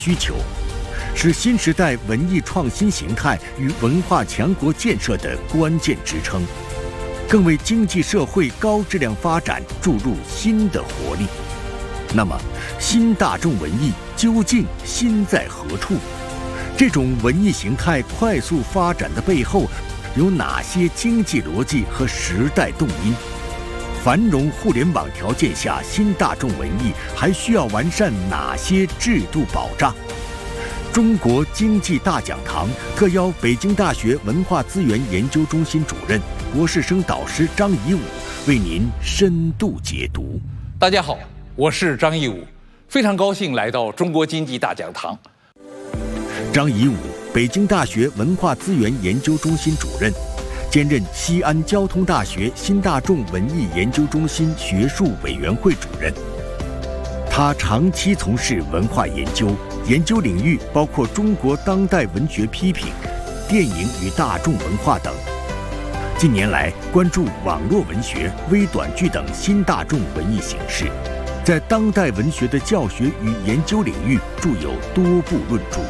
需求，是新时代文艺创新形态与文化强国建设的关键支撑，更为经济社会高质量发展注入新的活力。那么，新大众文艺究竟新在何处？这种文艺形态快速发展的背后，有哪些经济逻辑和时代动因？繁荣互联网条件下，新大众文艺还需要完善哪些制度保障？中国经济大讲堂特邀北京大学文化资源研究中心主任、博士生导师张颐武为您深度解读。 大家好，我是张颐武，非常高兴来到中国经济大讲堂。 张颐武，北京大学文化资源研究中心主任，兼任西安交通大学新大众文艺研究中心学术委员会主任。他长期从事文化研究，研究领域包括中国当代文学批评、电影与大众文化等。近年来，关注网络文学、微短剧等新大众文艺形式，在当代文学的教学与研究领域著有多部论著。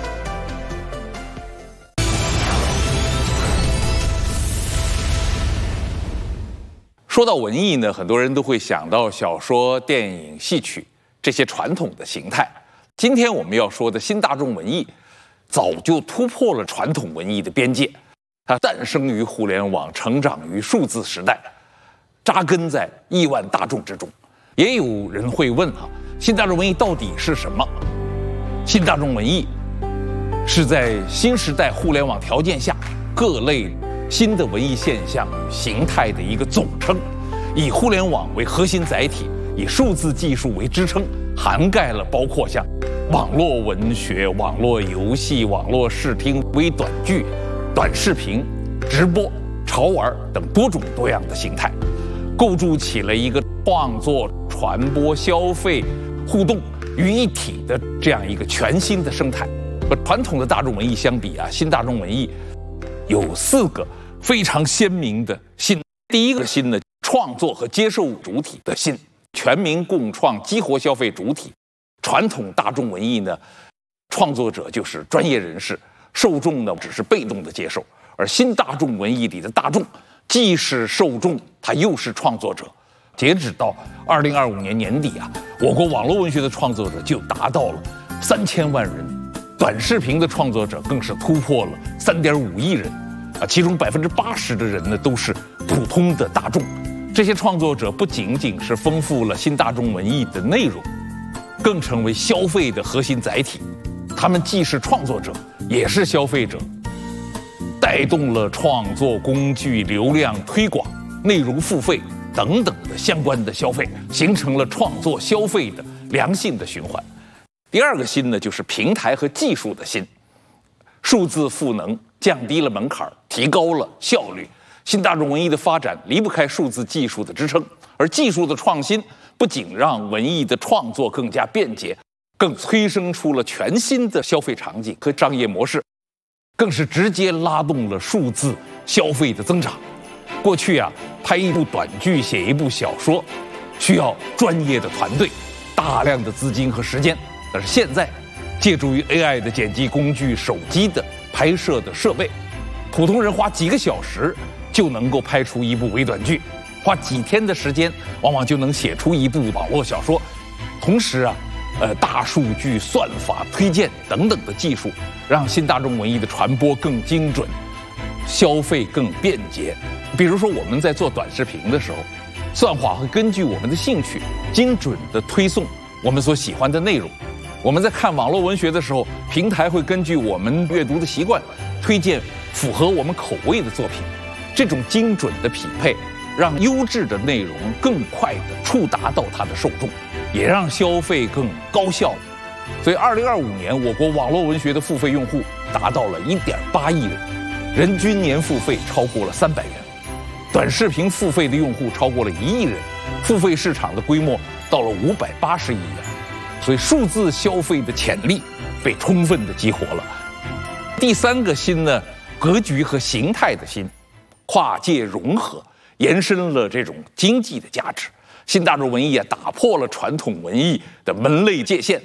说到文艺呢，很多人都会想到小说、电影、戏曲这些传统的形态。今天我们要说的新大众文艺，早就突破了传统文艺的边界。它诞生于互联网，成长于数字时代，扎根在亿万大众之中。也有人会问新大众文艺到底是什么？新大众文艺是在新时代互联网条件下各类新的文艺现象与形态的一个总称，以互联网为核心载体，以数字技术为支撑，涵盖了包括像网络文学、网络游戏、网络视听、微短剧、短视频、直播、潮玩等多种多样的形态，构筑起了一个创作、传播、消费、互动于一体的这样一个全新的生态。和传统的大众文艺相比新大众文艺有4个非常鲜明的新。第一个新呢，创作和接受主体的新，全民共创，激活消费主体。传统大众文艺呢，创作者就是专业人士，受众呢只是被动的接受，而新大众文艺里的大众既是受众，他又是创作者。截止到2025年年底我国网络文学的创作者就达到了3000万人，短视频的创作者更是突破了3.5亿人。其中80%的人呢都是普通的大众。这些创作者不仅仅是丰富了新大众文艺的内容，更成为消费的核心载体。他们既是创作者，也是消费者，带动了创作工具、流量推广、内容付费等等的相关的消费，形成了创作消费的良性的循环。第二个新呢，就是平台和技术的新。数字赋能降低了门槛，提高了效率。新大众文艺的发展离不开数字技术的支撑，而技术的创新不仅让文艺的创作更加便捷，更催生出了全新的消费场景和商业模式，更是直接拉动了数字消费的增长。过去拍一部短剧、写一部小说，需要专业的团队、大量的资金和时间，但是现在借助于 AI 的剪辑工具、手机的拍摄的设备，普通人花几个小时就能够拍出一部微短剧，花几天的时间往往就能写出一部网络小说。同时大数据、算法、推荐等等的技术，让新大众文艺的传播更精准，消费更便捷。比如说我们在做短视频的时候，算法会根据我们的兴趣精准地推送我们所喜欢的内容。我们在看网络文学的时候，平台会根据我们阅读的习惯推荐符合我们口味的作品。这种精准的匹配让优质的内容更快地触达到它的受众，也让消费更高效。所以2025年我国网络文学的付费用户达到了1.8亿人，人均年付费超过了300元，短视频付费的用户超过了1亿人，付费市场的规模到了580亿元。所以数字消费的潜力被充分的激活了。第3个新呢，格局和形态的新，跨界融合，延伸了这种经济的价值。新大众文艺打破了传统文艺的门类界限，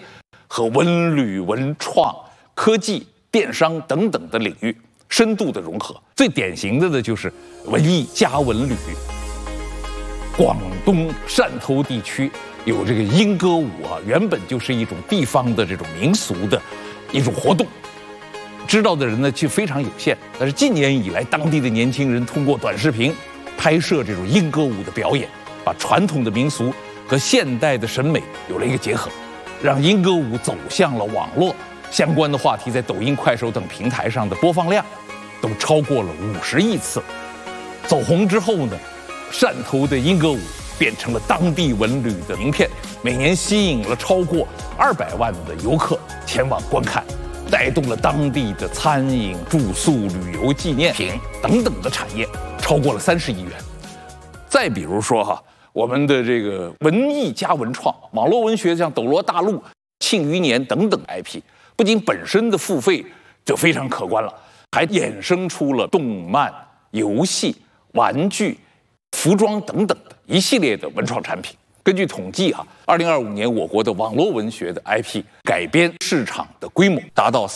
和文旅、文创、科技、电商等等的领域深度的融合。最典型的就是文艺加文旅。广东汕头地区有这个莺歌舞啊，原本就是一种地方的这种民俗的一种活动，知道的人呢就非常有限。但是近年以来，当地的年轻人通过短视频拍摄这种莺歌舞的表演，把传统的民俗和现代的审美有了一个结合，让莺歌舞走向了网络。相关的话题在抖音、快手等平台上的播放量都超过了50亿次。走红之后呢，汕头的莺歌舞变成了当地文旅的名片，每年吸引了超过200万的游客前往观看，带动了当地的餐饮、住宿、旅游、纪念品等等的产业，超过了30亿元。再比如说我们的这个文艺加文创、网络文学，像斗罗大陆、庆余年等等 IP， 不仅本身的付费就非常可观了，还衍生出了动漫、游戏、玩具、服装等等的一系列的文创产品。根据统计2025年我国的网络文学的 IP 改编市场的规模达到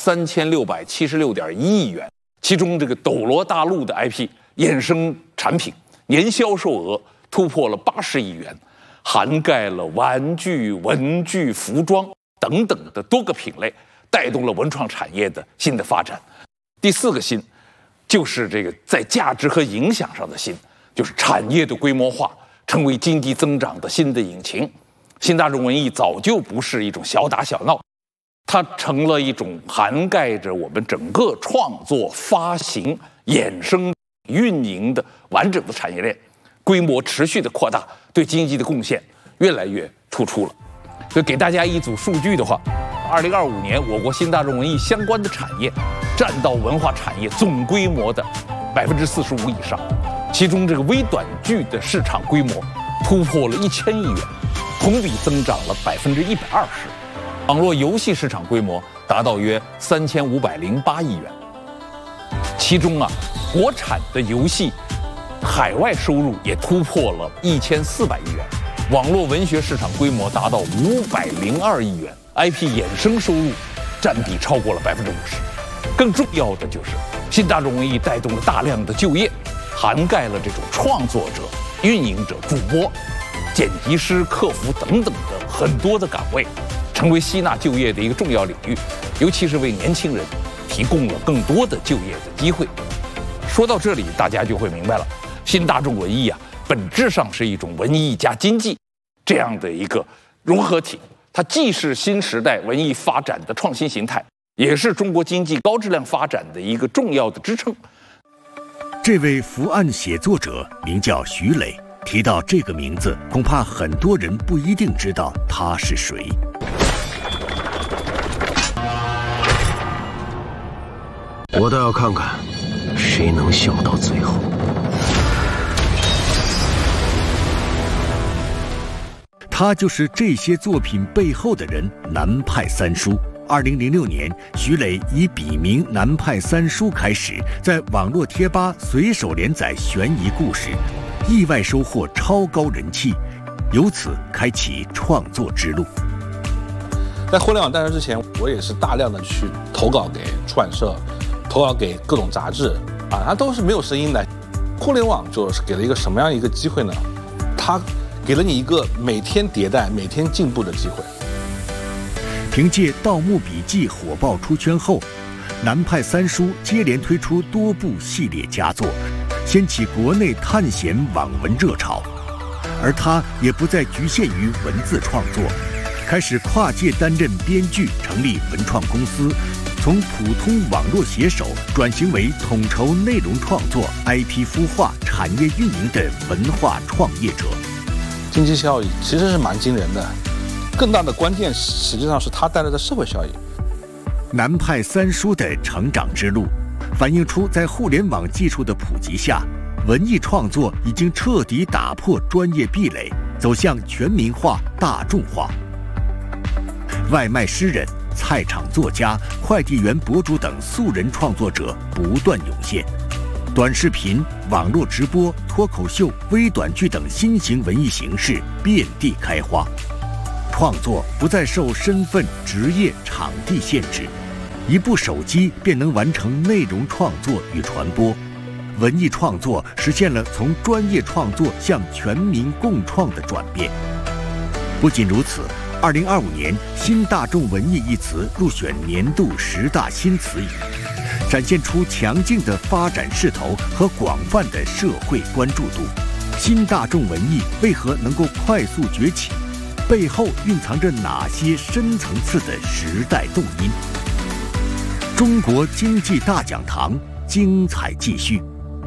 3676.1亿元，其中这个斗罗大陆的 IP 衍生产品年销售额突破了80亿元，涵盖了玩具、文具、服装等等的多个品类，带动了文创产业的新的发展。第4个新就是这个在价值和影响上的新，就是产业的规模化，成为经济增长的新的引擎。新大众文艺早就不是一种小打小闹，它成了一种涵盖着我们整个创作、发行、衍生、运营的完整的产业链，规模持续的扩大，对经济的贡献越来越突出了。所以给大家一组数据的话，2025年我国新大众文艺相关的产业占到文化产业总规模的45%以上，其中这个微短剧的市场规模突破了1000亿元，同比增长了120%。网络游戏市场规模达到约3508亿元，其中国产的游戏海外收入也突破了1400亿元，网络文学市场规模达到502亿元，IP 衍生收入占比超过了50%。更重要的就是新大众文艺带动了大量的就业，涵盖了这种创作者、运营者、主播、剪辑师、客服等等的很多的岗位，成为吸纳就业的一个重要领域，尤其是为年轻人提供了更多的就业的机会。说到这里，大家就会明白了，新大众文艺本质上是一种文艺加经济这样的一个融合体，它既是新时代文艺发展的创新形态，也是中国经济高质量发展的一个重要的支撑。 这位伏案写作者名叫徐磊，提到这个名字，恐怕很多人不一定知道他是谁。 我倒要看看谁能笑到最后。 他就是这些作品背后的人，南派三叔。2006年，徐磊以笔名南派三叔开始，在网络贴吧随手连载悬疑故事，意外收获超高人气，由此开启创作之路。 在互联网诞生之前，我也是大量的去投稿给出版社，投稿给各种杂志它都是没有声音的。互联网就是给了一个什么样一个机会呢？它给了你一个每天迭代、每天进步的机会。 凭借《盗墓笔记》火爆出圈后，南派三叔接连推出多部系列佳作，掀起国内探险网文热潮。而他也不再局限于文字创作，开始跨界担任编剧，成立文创公司，从普通网络写手转型为统筹内容创作、IP 孵化、产业运营的文化创业者。 经济效益其实是蛮惊人的，更大的关键实际上是它带来的社会效益。 南派三叔的成长之路，反映出在互联网技术的普及下，文艺创作已经彻底打破专业壁垒，走向全民化、大众化。外卖诗人、菜场作家、快递员博主等素人创作者不断涌现，短视频、网络直播、脱口秀、微短剧等新型文艺形式遍地开花。 创作不再受身份、职业、场地限制，一部手机便能完成内容创作与传播。文艺创作实现了从专业创作向全民共创的转变。不仅如此，2025年新大众文艺一词入选年度10大新词语，展现出强劲的发展势头和广泛的社会关注度。新大众文艺为何能够快速崛起？背后蕴藏着哪些深层次的时代动因？中国经济大讲堂精彩继续。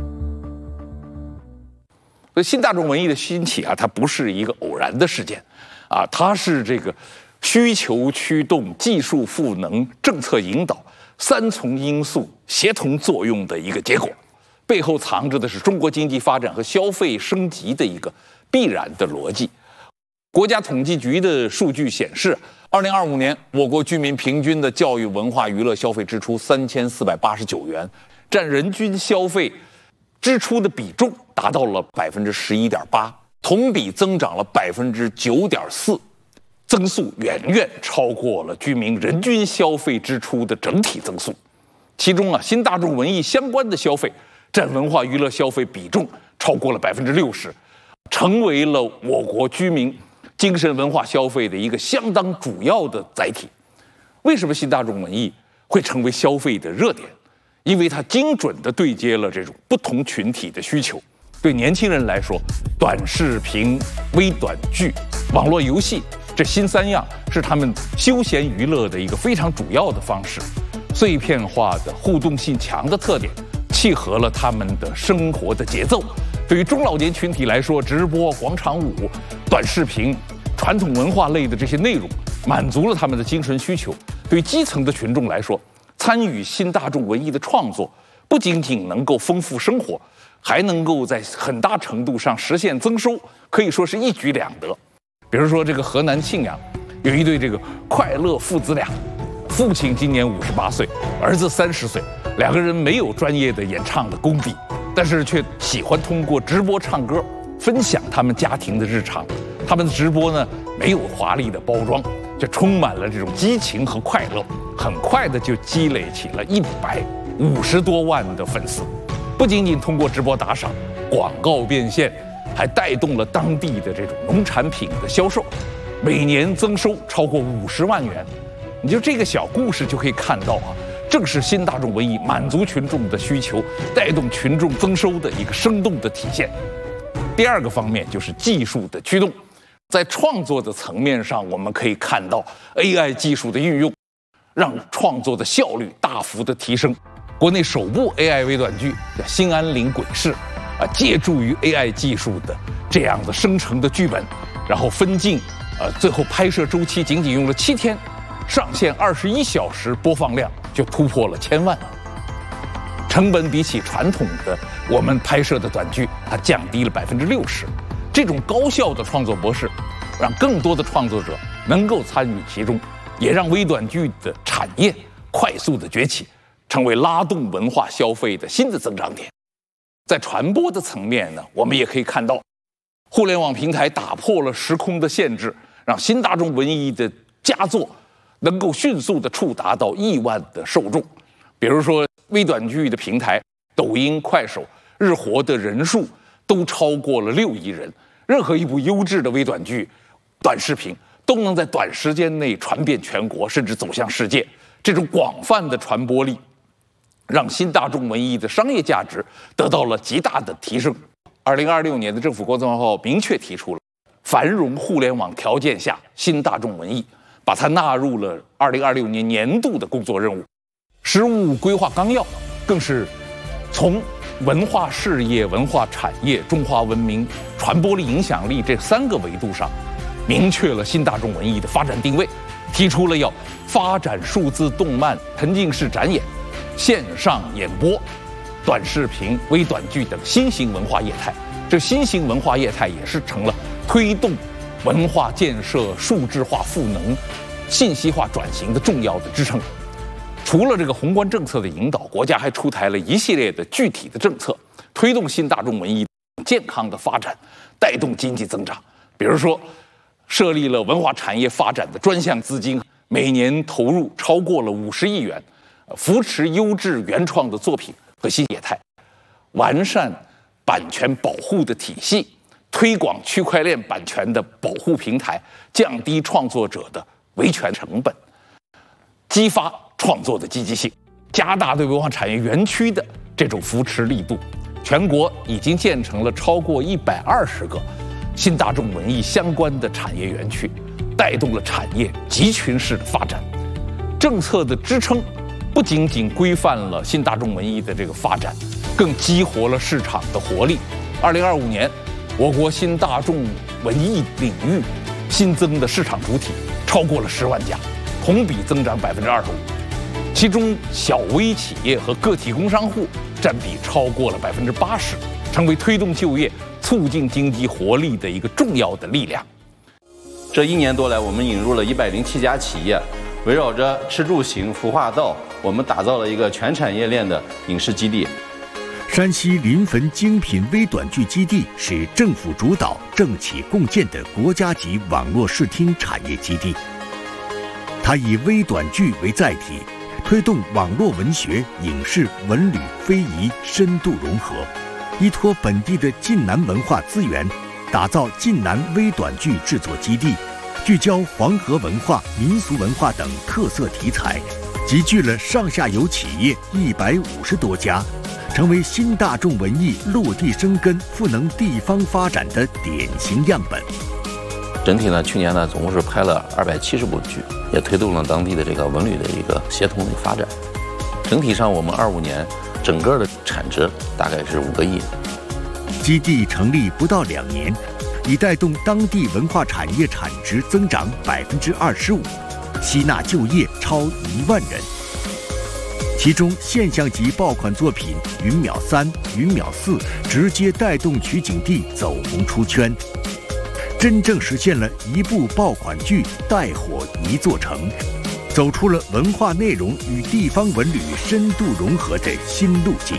所以新大众文艺的兴起啊，它不是一个偶然的事件，啊，它是这个需求驱动、技术赋能、政策引导3重因素协同作用的一个结果，背后藏着的是中国经济发展和消费升级的一个必然的逻辑。国家统计局的数据显示，2025年我国居民平均的教育、文化、娱乐消费支出3489元，占人均消费支出的比重达到了11.8%，同比增长了9.4%，增速远远超过了居民人均消费支出的整体增速。其中啊，新大众文艺相关的消费占文化娱乐消费比重超过了60%，成为了我国居民精神文化消费的一个相当主要的载体。为什么新大众文艺会成为消费的热点？因为它精准地对接了这种不同群体的需求。对年轻人来说，短视频、微短剧、网络游戏这新3样是他们休闲娱乐的一个非常主要的方式。碎片化的、互动性强的特点，契合了他们的生活的节奏。对于中老年群体来说，直播、广场舞、短视频、传统文化类的这些内容，满足了他们的精神需求。对于基层的群众来说，参与新大众文艺的创作，不仅仅能够丰富生活，还能够在很大程度上实现增收，可以说是一举两得。比如说，这个河南庆阳有一对这个快乐父子俩，父亲今年58岁，儿子30岁，2个人没有专业的演唱的功底，但是却喜欢通过直播唱歌分享他们家庭的日常。他们的直播呢，没有华丽的包装，就充满了这种激情和快乐，很快的就积累起了150多万的粉丝。不仅仅通过直播打赏、广告变现，还带动了当地的这种农产品的销售，每年增收超过50万元。你就这个小故事就可以看到啊，正是新大众文艺满足群众的需求，带动群众增收的一个生动的体现。第二个方面就是技术的驱动。在创作的层面上，我们可以看到 AI 技术的运用，让创作的效率大幅的提升。国内首部 AI 微短剧叫《新安岭鬼市》，借助于 AI 技术的这样的生成的剧本，然后分镜，最后拍摄周期仅仅用了7天，上线21小时，播放量就突破了1000万。成本比起传统的我们拍摄的短剧，它降低了60%。这种高效的创作模式，让更多的创作者能够参与其中，也让微短剧的产业快速的崛起，成为拉动文化消费的新的增长点。在传播的层面呢，我们也可以看到，互联网平台打破了时空的限制，让新大众文艺的佳作能够迅速的触达到亿万的受众。比如说微短剧的平台抖音、快手日活的人数都超过了6亿人。任何一部优质的微短剧、短视频都能在短时间内传遍全国，甚至走向世界。这种广泛的传播力，让新大众文艺的商业价值得到了极大的提升。2026年的政府工作报告明确提出了繁荣互联网条件下新大众文艺，把它纳入了2026年年度的工作任务。实务规划纲要更是从文化事业、文化产业、中华文明传播力、影响力这3个维度上，明确了新大众文艺的发展定位，提出了要发展数字动漫、沉浸式展演、线上演播、短视频、微短剧等新型文化业态。这新型文化业态也是成了推动文化建设数字化赋能、信息化转型的重要的支撑。除了这个宏观政策的引导，国家还出台了一系列的具体的政策，推动新大众文艺健康的发展，带动经济增长。比如说， 设立了文化产业发展的专项资金，每年投入超过了50亿元，扶持优质原创的作品和新业态，完善版权保护的体系，推广区块链版权的保护平台，降低创作者的维权成本，激发创作的积极性，加大对文化产业园区的这种扶持力度。全国已经建成了超过120个新大众文艺相关的产业园区，带动了产业集群式的发展。政策的支撑不仅仅规范了新大众文艺的这个发展，更激活了市场的活力。2025年，我国新大众文艺领域新增的市场主体超过了10万家，同比增长25%，其中小微企业和个体工商户占比超过了80%，成为推动就业、促进经济活力的一个重要的力量。 这1年多来，我们引入了107家企业，围绕着吃住行服化道，我们打造了一个全产业链的影视基地。 山西临汾精品微短剧基地是政府主导、政企共建的国家级网络视听产业基地。它以微短剧为载体，推动网络文学、影视、文旅、非遗深度融合，依托本地的晋南文化资源，打造晋南微短剧制作基地，聚焦黄河文化、民俗文化等特色题材，集聚了上下游企业150多家，成为新大众文艺落地生根、赋能地方发展的典型样本。 整体呢，去年呢总共是拍了270部剧，也推动了当地的这个文旅的一个协同的发展。整体上，我们25年整个的产值大概是5个亿。 基地成立不到2年，已带动当地文化产业产值增长25%，吸纳就业超1万人。其中现象级爆款作品《云淼3》《云淼4》直接带动取景地走红出圈，真正实现了一部爆款剧带火一座城，走出了文化内容与地方文旅深度融合的新路径。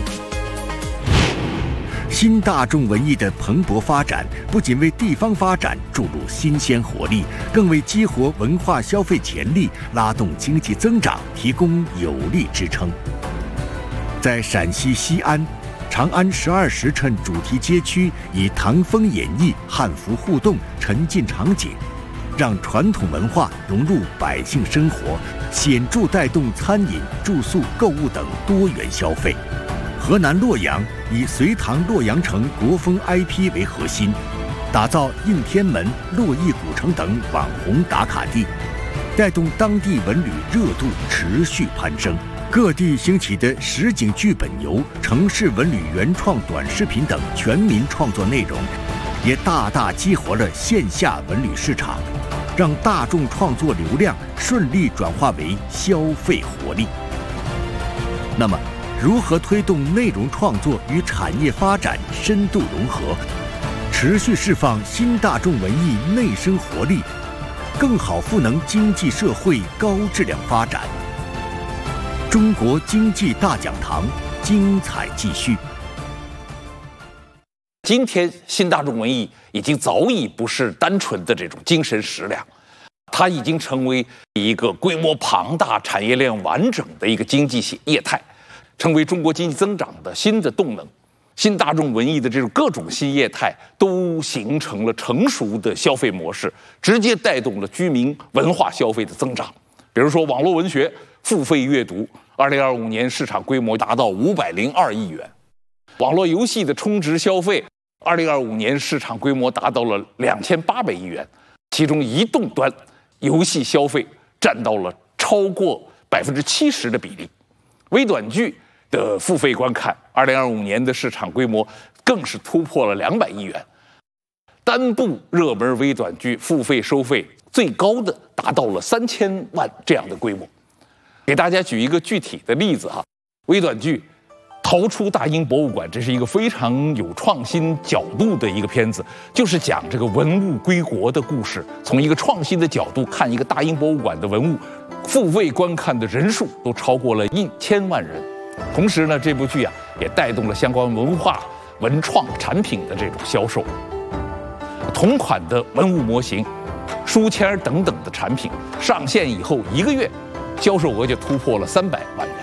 新大众文艺的蓬勃发展，不仅为地方发展注入新鲜活力，更为激活文化消费潜力、拉动经济增长提供有力支撑。在陕西西安，长安12时辰主题街区以唐风演绎、汉服互动沉浸场景，让传统文化融入百姓生活，显著带动餐饮、住宿、购物等多元消费。河南洛阳以隋唐洛阳城国风 IP 为核心，打造应天门、洛邑古城等网红打卡地，带动当地文旅热度持续攀升。各地兴起的实景剧本游、城市文旅原创短视频等全民创作内容，也大大激活了线下文旅市场，让大众创作流量顺利转化为消费活力。那么，如何推动内容创作与产业发展深度融合，持续释放新大众文艺内生活力，更好赋能经济社会高质量发展？中国经济大讲堂精彩继续。 今天新大众文艺已经早已不是单纯的这种精神食粮，它已经成为一个规模庞大、产业链完整的一个经济业态，成为中国经济增长的新的动能。新大众文艺的这种各种新业态都形成了成熟的消费模式，直接带动了居民文化消费的增长。比如说网络文学付费阅读，2025年市场规模达到502亿元；网络游戏的充值消费，2025年市场规模达到了2800亿元，其中移动端游戏消费占到了超过70%的比例。微短剧的付费观看，2025年的市场规模更是突破了200亿元。单部热门微短剧付费收费最高的达到了3000万这样的规模。给大家举一个具体的例子哈，微短剧《逃出大英博物馆》，这是一个非常有创新角度的一个片子，就是讲这个文物归国的故事，从一个创新的角度看一个大英博物馆的文物，付费观看的人数都超过了1000万人。同时呢，这部剧也带动了相关文化文创产品的这种销售。同款的文物模型书签等等的产品上线以后1个月，销售额就突破了300万元。